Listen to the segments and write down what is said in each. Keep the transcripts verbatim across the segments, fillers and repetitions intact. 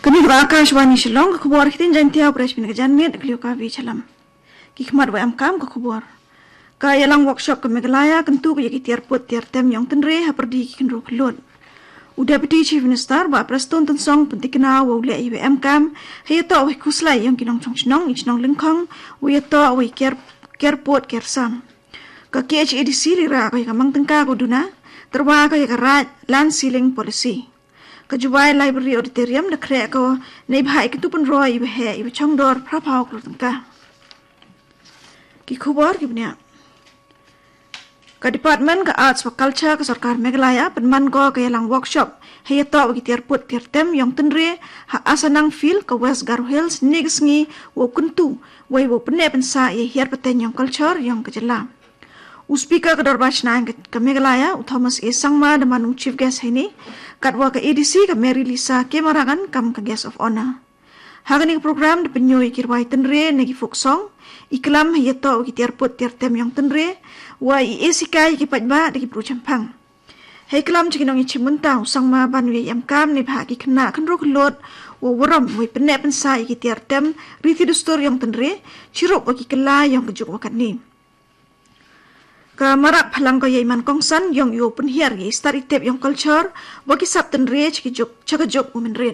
Kami Akashwani Shillong ka khubor khitin jantia press bin jan met kliu ka vi chalam ki khmat wa am kam ka khubor ka yalang workshop ka Meghalaya kentu ka yaki tiar pot tiar tem yang tenre ha perdi ki kenro klot u deputy chief minister ba preston tan song pentikna wa le i am kam he to wa kuslai yang kinong chong chnong ich nong lingkhong u ya to wa ker ker pot ker sam ka K H A D C li ra ka mang tengka ko duna terwa ka ya raj land ceiling policy Kajubai library auditorium na kre ko nei bhai ki tupan roi ibe he ibe chongdor prapau klo tangka ki khubor ki bnya ka department ka arts for culture ka sarkar Meghalaya penman ko ka yalang workshop he to ki tiar put tiar tem yong tenre ha asanang fil ka West Garo Hills nigsngi wo kuntu wai wo pne pensa ye hier paten yong culture yong ka jela Uspika ka dorbach na ka Meghalaya u Thomas A Sangma de manu chief guest hini katwa ka A D C ka Mary Lisa Kemarangan kam ka guest of honor. Hagani program de penyoy kirwai tenre negi folk song iklam yeto ki tiar pot tiar tem yang tenre wa i esikai ki pajba de ki pro champang. Hei klam chikinong i chimunta Sangma banwe yam kam ne bha ki khna khnro khlot wa waram wi penne pensa ki tiar tem rithi du story yang tenre chirok ki kala yang kejuk wakani. Ka marak phalang ko yaiman kongsan yong yo pun hiar gi star itep yong culture waki sap ten rech ki juk chaga juk women red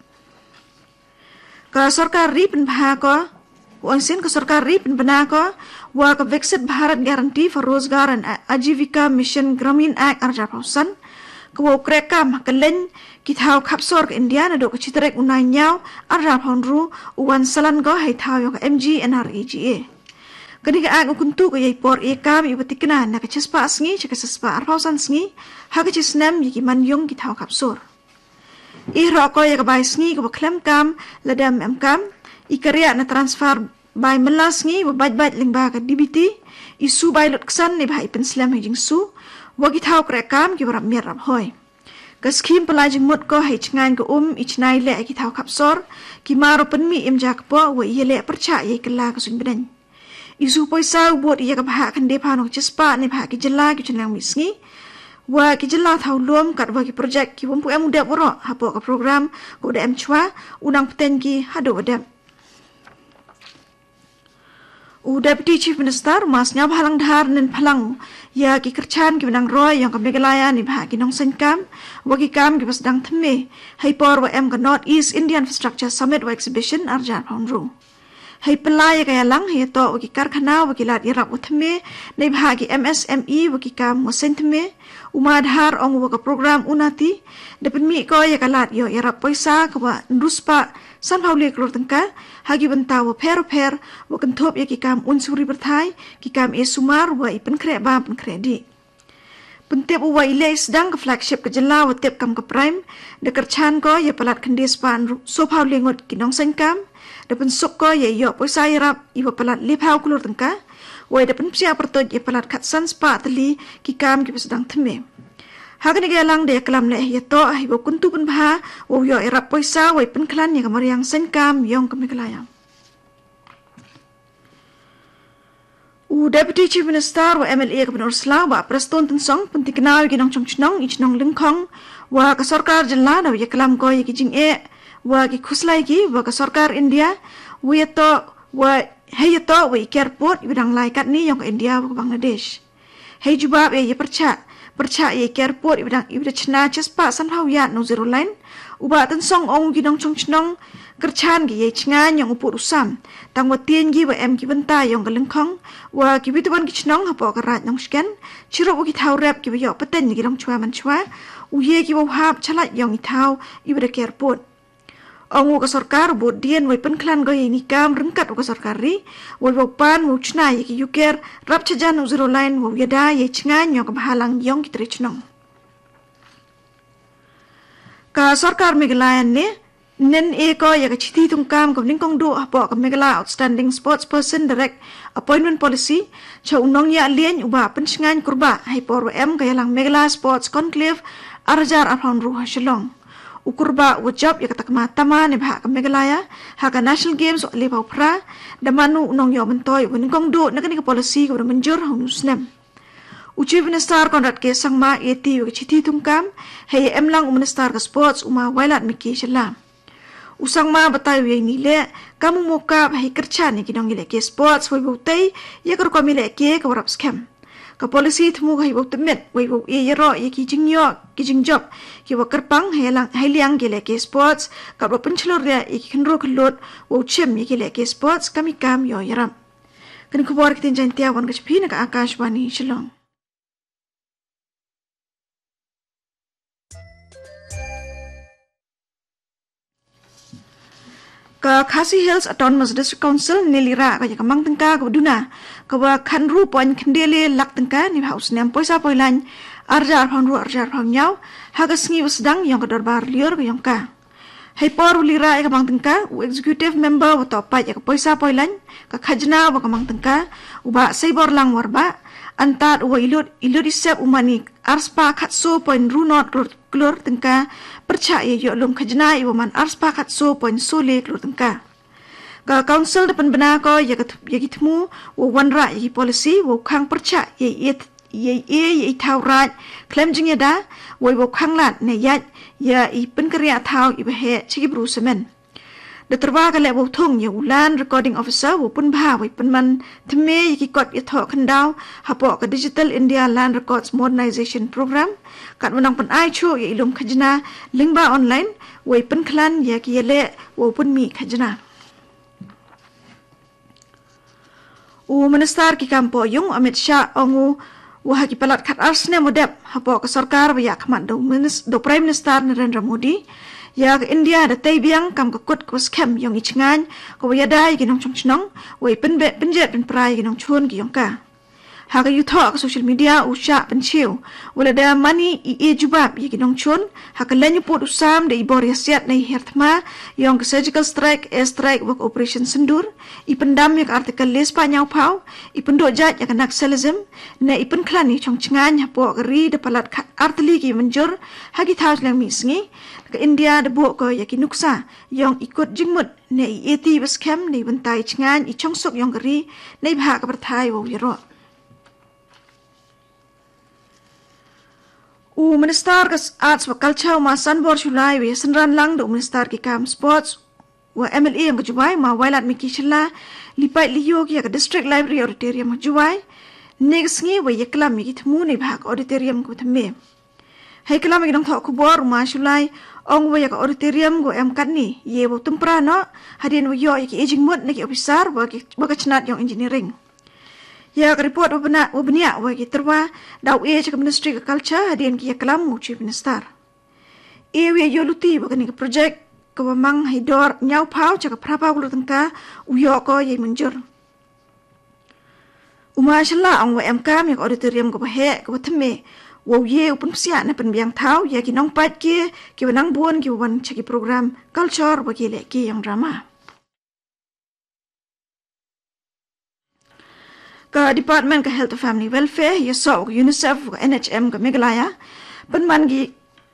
ka sarkar ri pen bha ko wangsin ka sarkar ri pen bana ko wa ka Viksit Bharat Guarantee for Rozgar and Ajivika Mission Gramin Act arja pausan ko wo krekam ka len ki thau khapsor ka India na do ka chitrek unai nyau arja phonru uwan salan go hai thau yo ka M G N R A G A Kani ka ang ukuntu ko yay por e kam ibatikna na ka chispa asngi chaka saspa arpausan sngi haka chisnam yiki manyong gitaw kapsor. Ihro ko yaka bay sngi ko baklem kam ladam em kam ikarya na transfer bay melas sngi wabajbaj lingba ka D B T isu bay lutksan ni bahay penslam hijing su wagitaw kre kam ki warap mir rap hoy. Ka skim palajing mut ko hay chingan ko um ichnay le gitaw kapsor ki maro penmi imjak po wa iyele percha yay kala kasun bedan. Isu poisa buat ia kabah kan depa nok cispa ni bah ki jela ki chenang misngi wa ki jela thau lom kat wa ki project ki pumpu em muda boro hapo ka program ko da em chwa unang peten ki hado wadam u deputy chief minister masnya phalang dhar nen phalang ya ki kerchan ki benang roy yang ka Meghalaya ni bah ki nong senkam wa ki kam ki pasdang thme hai por wa em ka North East Indian Infrastructure Summit wa exhibition arjan phonru Hai pelai kaya lang hai to waki karkhana waki lat irap uthme nei bhagi M S M E waki kam wasentme umadhar ong waka program unati depen mi ko ya kalat yo irap paisa kwa nduspa san haule klor tangka hagi benta wa per per wakan thop ya ki kam unsuri berthai ki kam e sumar wa ipen kre ba pen kredi Pentep wa ile sedang ke flagship ke jela wa tep kam ke prime de kerchan ko ya palat khendis pan so haule ngot kinong senkam Depan sokko ye yo poisa irap iwa palat lipau kulur tengka wai depan psia pertoj ye palat khatsan spa teli ki kam ki sedang theme hagani gelang de kelam le ye to iwa kuntu pun bha wo yo irap poisa wai pen klan ye kamar yang sen kam yong ke Meghalaya u deputy chief minister wa M L A ke Ursula wa preston ten song pentikna gi nong chomchnong ichnong lingkhong wa ka sarkar jilla na ye kelam ko ye ki jing e wa ki khuslai ki wa ka sarkar India wi to wa hey to wi airport bidang lai kat ni yang India wa Bangladesh hey jubab ye percha percha ye airport bidang ibida chna chespa san hau ya no zero line uba tan song ong gi dong chong chnong kerchan gi ye chnga yang upur usam tang wa tien gi wa em ki benta yang galengkhong wa ki bitwan ki chnong hapo ka rat nong scan chiro ki thau rap ki yo paten gi dong chwa man chwa u ye ki wa hap chalat yang i thau ibida airport Ongu ka sarkar buat dian wai penklan go ini kam rengkat ka sarkar ri wai wopan wo chna ye ki yuker rap chajan zero line wo yada ye chngan yo ka bahalang yong ki trichnong ka sarkar Meghalaya ne nen e ko ye ka chithi tung kam ko ning kong do hapo ka Meghalaya outstanding sports person direct appointment policy cha unong ya lien uba pensingan kurba hai por em ka yalang Meghalaya sports conclave arjar aphon ru hashlong ukurba wajab ya kata kematama ne bha ka Meghalaya ha ka national games le pau pra da manu nong yo mentoy wen kong do na ka policy ko menjur honu snam uchi minister konrat ke sangma eti yo chithi tungkam he em lang minister ka sports uma wailat miki shela usang ma batai we ni le kamu moka hai kercha ni kinong ile ke sports we botai ye kor ko mile ke ko rap scam ka policy thmu hai bo temet we bo e yero ye ki jingyo ki jingjop ki wa kerpang helang hailiang gele ke sports ka ro penchlor ya e ki khnro khlot wo chem ye gele ke sports kami kam yo yaram kan khubor ki tin jantia wan ka chphi na ka akashwani shillong ka Khasi Hills Autonomous District Council nilira ka kamang tengka ka duna ka wa khanru point khendele lak tengka ni haus nem poisa poilan arjar phang ru arjar phang nyau haga sngi wasdang yang ka darbar lior ka yang ka hai por lira ka kamang tengka u executive member wa to pa ka poisa poilan ka khajna wa kamang tengka u ba saibor lang warba antat wa ilot ilot isep umani arspa khatso point ru not klor tengka percaya yo lum khajna i man arspa khatso point so le klor tengka ka council depan bena ko ya ya gitmu wo wanra yi policy wo khang percaya ye ye ye ye thawrat claim jing da wo wo khang lat ne ya ya i pen kriya thaw i he chi bru semen de terwa ka le wo thong ye ulan recording officer wo pun bha wo pen man thme yi kot ye tho khandau hapo ka digital india land records modernization program kat menang pen ai chu ye lum khajna lingba online wo pen khlan ya ki le wo pun mi khajna u minister ki kampo yung Amit Shah ongu wa ki palat khat arsne modep hapo ka sarkar wa ya khman do minister do prime minister Narendra Modi ya ke India da tai biang kam ka kut ko scam yung ichngan ko ya dai ki nong chong chnong we pen be pen jet pen prai ki nong chun ki yong ka ha ka yu tho ka social media u sha pen chiu wala da money i e jubab ki nong chun ha ka lenyu pot usam de ibor yasiat nei herthma yung surgical strike air strike work operation sendur i pendam yak artikel les pa nyau phau i pendo jat yak naxalism ne i pen klani chong chngan ha po ri de palat khat artli ki manjur ha ki thaus lang mi sngi ka India de bo ko yaki nuksa yong ikut jingmut ne i eti bas kem ne bentai chngan i chongsok yong gari ne bha ka perthai wo yero u minister ka arts wa culture ma sanbor chulai we sanran lang do minister ki kam sports wa M L A yang juwai ma wailat miki chilla lipai liyo ki ka district library auditorium juwai next ngi we yakla mi ki thmu ne bha auditorium ko thme hai kala mi dong tho khubor ma chulai ong we ka auditorium go em kat ni ye bo tumpra no hadin we yo ki aging mut ne ki officer wa ki ba ka chnat yong engineering ya ka report wa bana wa bania wa ki terwa daw e ka ministry ka culture hadin ki kalam mu chief minister e we yo luti ba ka ni project ka mang haidor nyau phau cha ka phrapa ku tangka u yo ko ye munjur uma shalla ong wa em ka mi auditorium go ba he ko thme wo ye upun sia na pen biang thau ya ki nong pat ki ki wanang buon ki wan chaki program culture ba ki le ki yang drama ka department ka health and family welfare ya so UNICEF ka N H M ka Meghalaya pen man gi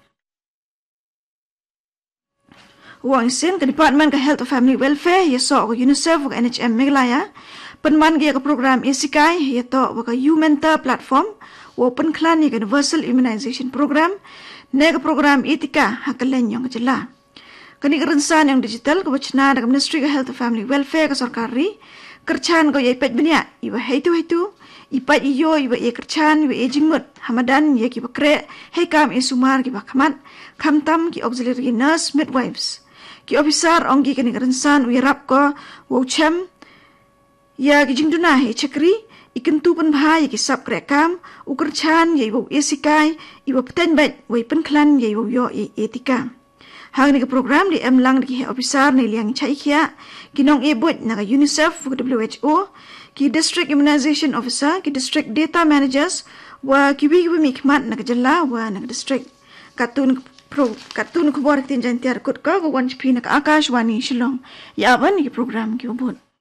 wang sin ka department ka health and family welfare ya so UNICEF ka N H M Meghalaya pen man gi ka program isikai ya to ka U-Mentor platform open clan ni universal immunization program nega program etika hakalen yang jela kani kerensan yang digital ko bachna da ministry of health and family welfare ka sarkari kerchan ko ye pet benia iba heitu heitu ipa iyo iba ye kerchan iba aging mut hamadan ye ki bakre he kam isumar ki bakhamat khamtam ki auxiliary nurse midwives ki officer ongi kani kerensan wirap ko wochem ya ki jingduna he chakri ikan tu pen bhai ki sap krekam ukur chan ye wo esikai iwo peten bet we pen klan ye wo yo etika hang ni program di em lang di officer ni liang chai khia kinong e bot na UNICEF W H O ki district immunization officer ki district data managers wa ki wi wi mikmat na jalla wa na district katun pro katun ko bor tin jan tiar kut ka go wan chpi na akashwani shillong ya ban ki program ki bot